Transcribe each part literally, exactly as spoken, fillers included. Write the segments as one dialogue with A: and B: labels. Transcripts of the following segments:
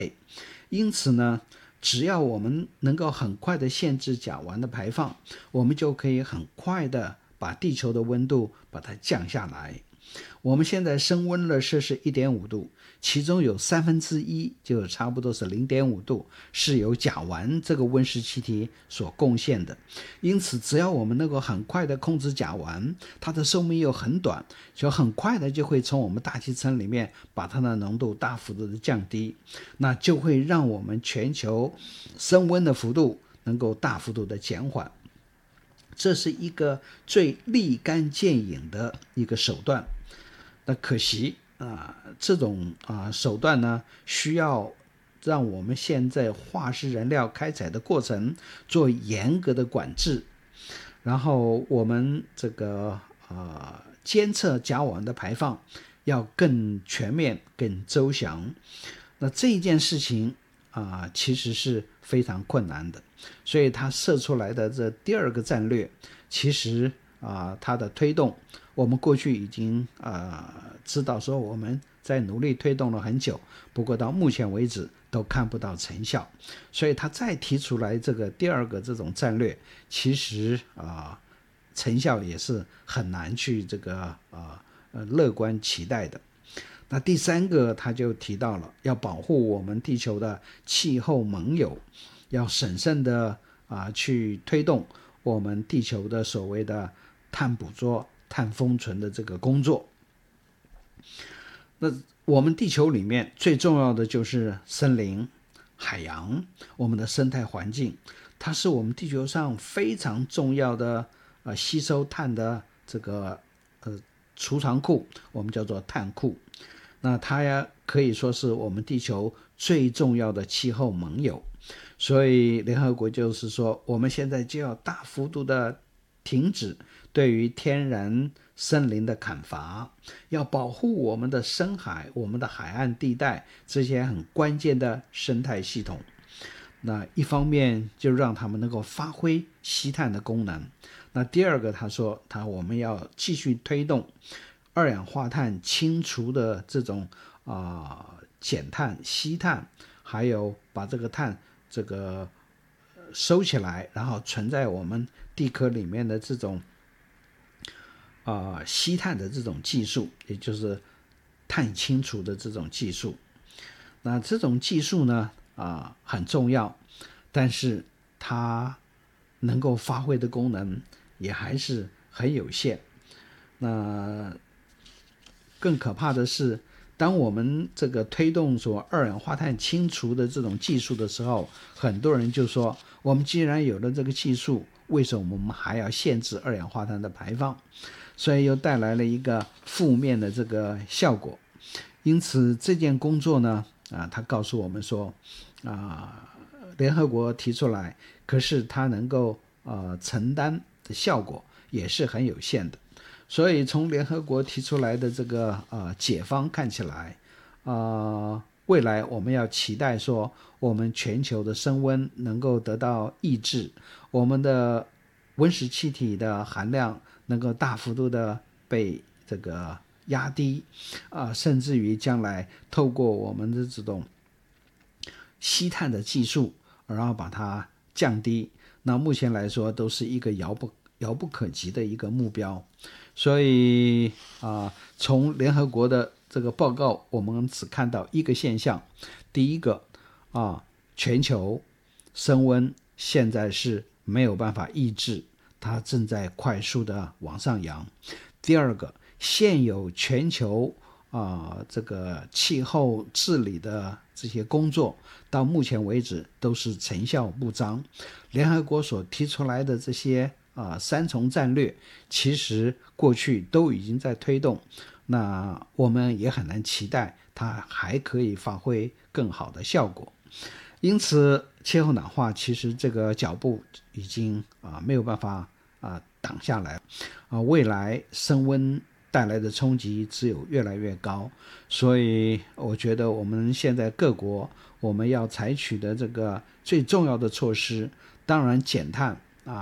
A: 因此呢，只要我们能够很快的限制甲烷的排放，我们就可以很快的把地球的温度把它降下来。我们现在升温了摄氏 一点五 度，其中有三分之一，就差不多是 零点五 度，是由甲烷这个温室气体所贡献的。因此只要我们能够很快的控制甲烷，它的寿命又很短，就很快的就会从我们大气层里面把它的浓度大幅度的降低，那就会让我们全球升温的幅度能够大幅度的减缓。这是一个最立竿见影的一个手段。那可惜啊、呃，这种啊、呃、手段呢，需要让我们现在化石燃料开采的过程做严格的管制，然后我们这个呃监测甲烷的排放要更全面、更周详。那这一件事情啊、呃，其实是非常困难的，所以他设出来的这第二个战略，其实啊，它的推动，我们过去已经呃知道说我们在努力推动了很久，不过到目前为止都看不到成效，所以他再提出来这个第二个这种战略，其实啊、呃、成效也是很难去这个呃呃乐观期待的。那第三个他就提到了要保护我们地球的气候盟友，要审慎的啊、呃、去推动我们地球的所谓的碳捕捉、碳封存的这个工作。那我们地球里面最重要的就是森林、海洋，我们的生态环境，它是我们地球上非常重要的呃吸收碳的这个呃储藏库，我们叫做碳库。那它呀可以说是我们地球最重要的气候盟友，所以联合国就是说，我们现在就要大幅度的停止对于天然森林的砍伐，要保护我们的深海、我们的海岸地带这些很关键的生态系统。那一方面就让他们能够发挥吸碳的功能，那第二个他说他我们要继续推动二氧化碳清除的这种啊、呃、减碳、吸碳，还有把这个碳这个收起来，然后存在我们地壳里面的这种啊、呃、吸碳的这种技术，也就是碳清除的这种技术。那这种技术呢啊、呃、很重要，但是它能够发挥的功能也还是很有限。那更可怕的是，当我们这个推动说二氧化碳清除的这种技术的时候，很多人就说，我们既然有了这个技术，为什么我们还要限制二氧化碳的排放？所以又带来了一个负面的这个效果。因此这件工作呢，啊，他告诉我们说，啊，联合国提出来，可是它能够呃承担的效果也是很有限的。所以从联合国提出来的这个呃解方看起来，呃，未来我们要期待说，我们全球的升温能够得到抑制，我们的温室气体的含量能够大幅度的被这个压低，啊、呃，甚至于将来透过我们的这种吸碳的技术，然后把它降低。那目前来说，都是一个遥不遥不可及的一个目标。所以啊、呃，从联合国的这个报告，我们只看到一个现象：第一个啊，全球升温现在是没有办法抑制，它正在快速的往上扬。第二个，现有全球啊、呃、这个气候治理的这些工作，到目前为止都是成效不彰。联合国所提出来的这些啊、呃、三重战略，其实过去都已经在推动，那我们也很难期待它还可以发挥更好的效果。因此气候暖化其实这个脚步已经啊、呃、没有办法啊、呃、挡下来啊、呃、未来升温带来的冲击只有越来越高。所以我觉得我们现在各国我们要采取的这个最重要的措施，当然减碳啊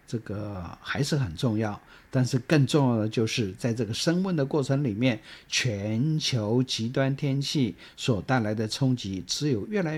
A: 这个还是很重要，但是更重要的就是在这个升温的过程里面，全球极端天气所带来的冲击只有越来